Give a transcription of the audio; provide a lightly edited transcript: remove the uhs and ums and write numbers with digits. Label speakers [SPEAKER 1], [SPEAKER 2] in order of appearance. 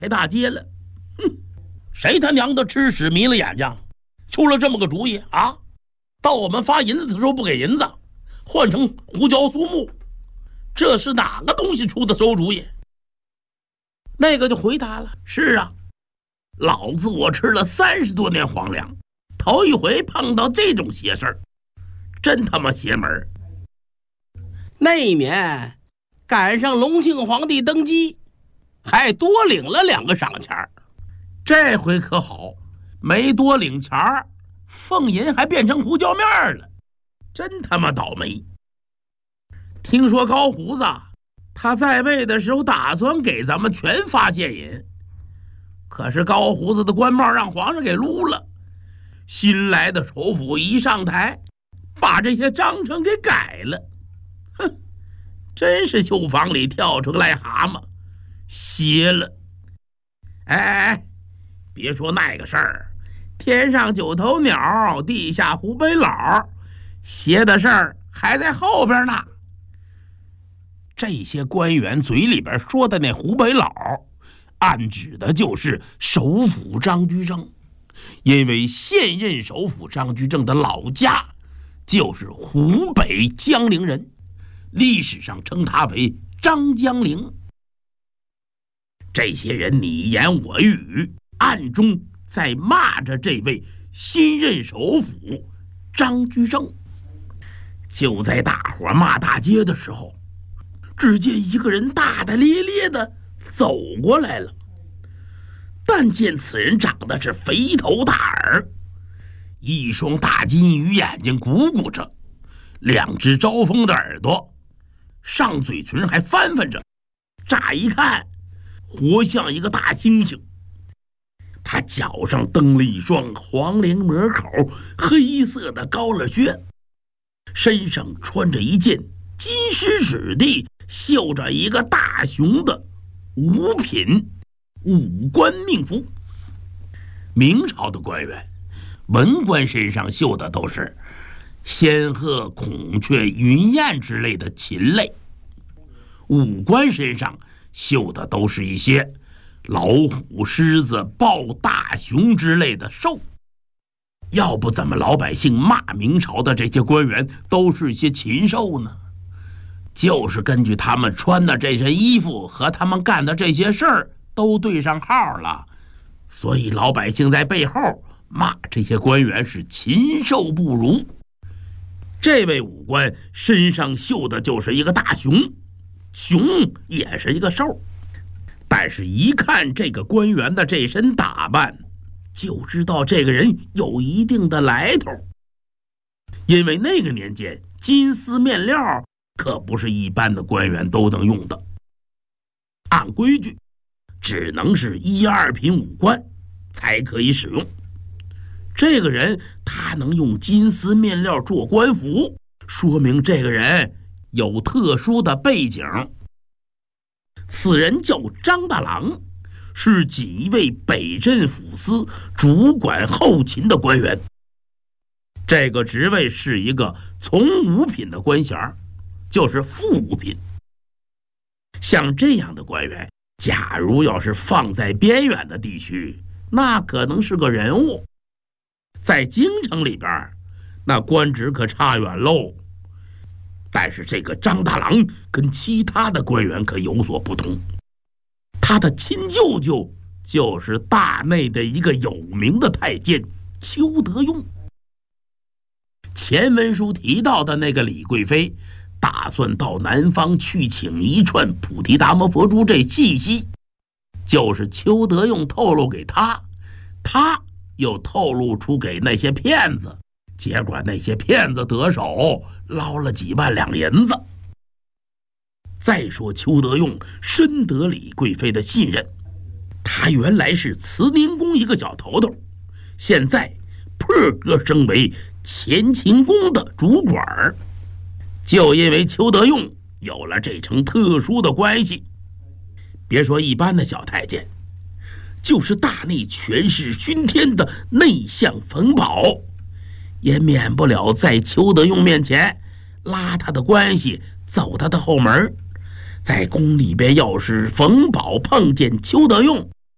[SPEAKER 1] 开大街了。谁他娘的吃屎迷了眼睛，出了这么个主意啊？到我们发银子的时候不给银子，换成胡椒酥木，这是哪个东西出的馊主意？那个就回答了：是啊，老子我吃了30多年皇粮，头一回碰到这种邪事儿，真他妈邪门。那一年赶上隆庆皇帝登基，还多领了2个赏钱。这回可好，没多领钱，俸银还变成胡椒面了，真他妈倒霉。听说高胡子他在位的时候打算给咱们全发现银，可是高胡子的官帽让皇上给撸了，新来的首辅一上台，把这些章程给改了。哼，真是绣房里跳出个癞蛤蟆，邪了。哎，别说那个事儿，天上9头鸟，地下湖北佬，邪的事儿还在后边呢。这些官员嘴里边说的那湖北佬，暗指的就是首辅张居正，因为现任首辅张居正的老家就是湖北江陵人，历史上称他为张江陵。这些人你言我语，暗中在骂着这位新任首辅张居正。就在大伙骂大街的时候，只见一个人大大咧咧的走过来了，但见此人长得是肥头大耳，一双大金鱼眼睛鼓鼓着，2只招风的耳朵，上嘴唇还翻翻着，乍一看活像一个大猩猩。他脚上蹬了一双黄连膜口黑色的高了靴，身上穿着一件金丝质地绣着一个大熊的五品武官命服。明朝的官员，文官身上绣的都是仙鹤、孔雀、云雁之类的禽类，武官身上绣的都是一些老虎、狮子、豹、大熊之类的兽。要不怎么老百姓骂明朝的这些官员都是些禽兽呢？就是根据他们穿的这身衣服和他们干的这些事儿都对上号了，所以老百姓在背后骂这些官员是禽兽不如。这位武官身上绣的就是一个大熊，熊也是一个兽，但是一看这个官员的这身打扮，就知道这个人有一定的来头。因为那个年间金丝面料可不是一般的官员都能用的，按规矩只能是1、2品武官才可以使用。这个人他能用金丝面料做官服，说明这个人有特殊的背景。此人叫张大郎，是锦衣卫北镇抚司主管后勤的官员。这个职位是一个从5品的官衔，就是副5品。像这样的官员，假如要是放在边远的地区，那可能是个人物。在京城里边，那官职可差远喽。但是这个张大郎跟其他的官员可有所不同，他的亲舅舅就是大内的一个有名的太监邱德用。前文书提到的那个李贵妃打算到南方去请一串菩提达摩佛珠，这信息就是邱德用透露给他，他又透露出给那些骗子，结果那些骗子得手，捞了几万两银子。再说邱德用深得李贵妃的信任，他原来是慈宁宫一个小头头，现在破格升为乾清宫的主管。就因为邱德用有了这层特殊的关系，别说一般的小太监，就是大内权势熏天的内相冯保，也免不了在邱德用面前拉他的关系，走他的后门。在宫里边，要是冯保碰见邱德用，